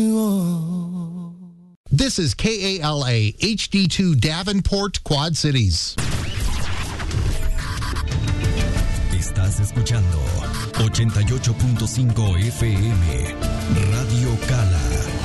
This is KALA HD2 Davenport, Quad Cities. Estás escuchando 88.5 FM Radio Cala.